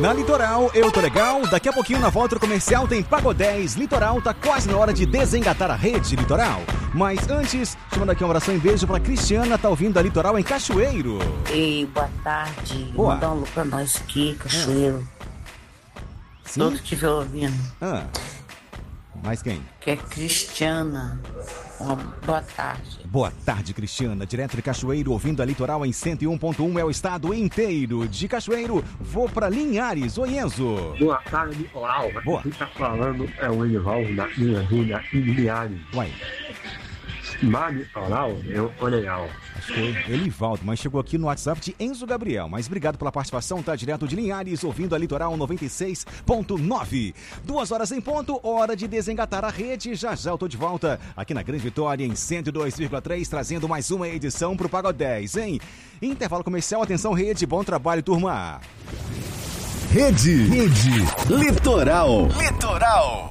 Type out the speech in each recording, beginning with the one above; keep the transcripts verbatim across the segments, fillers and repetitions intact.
Na Litoral, eu tô legal. Daqui a pouquinho na volta do comercial tem Pagodez. Litoral tá quase na hora de desengatar a rede Litoral. Mas antes, chamando aqui um abração e beijo pra Cristiana, tá ouvindo a Litoral em Cachoeiro. Ei, boa tarde. Boa. Manda um alô pra nós aqui, Cachoeiro. Sim? Todo que estiver ouvindo. Ah, mais quem? Que é Cristiana. Uma boa tarde. Boa tarde, Cristiana. Direto de Cachoeiro, ouvindo a Litoral em cento e um ponto um, é o estado inteiro. De Cachoeiro, vou pra Linhares. Oi, Enzo. Boa tarde, Litoral. Boa. Quem tá falando é o Edivaldo da minha rua em Linhares. Uai, Na Litoral, eu tô legal. acho que foi Elivaldo, mas chegou aqui no WhatsApp de Enzo Gabriel. Mas obrigado pela participação, tá direto de Linhares, ouvindo a Litoral noventa e seis ponto nove. Duas horas em ponto, hora de desengatar a rede. Já já eu tô de volta aqui na Grande Vitória em cento e dois vírgula três, trazendo mais uma edição pro Pagodez, hein? Intervalo comercial, atenção rede, bom trabalho, turma. Rede, rede, Litoral, Litoral.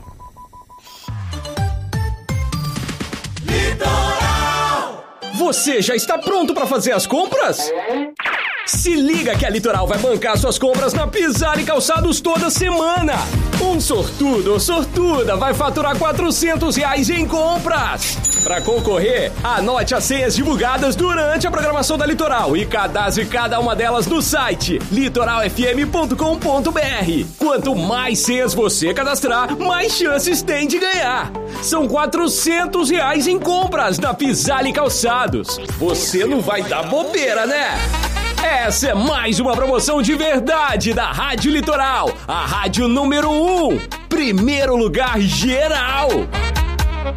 Você já está pronto para fazer as compras? Se liga que a Litoral vai bancar suas compras na Pisar e Calçados toda semana. Um sortudo ou sortuda vai faturar quatrocentos reais em compras. Para concorrer, anote as senhas divulgadas durante a programação da Litoral e cadastre cada uma delas no site litoral f m ponto com ponto b r. Quanto mais senhas você cadastrar, mais chances tem de ganhar. São quatrocentos reais em compras na Pisar e Calçados. Você não vai dar bobeira, né? Essa é mais uma promoção de verdade da Rádio Litoral, a rádio número um, primeiro lugar geral.